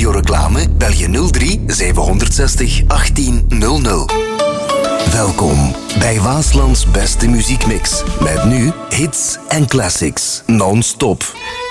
radioreclame? Bel je 03 760 1800. Welkom bij Waaslands beste muziekmix. Met nu hits en classics non-stop.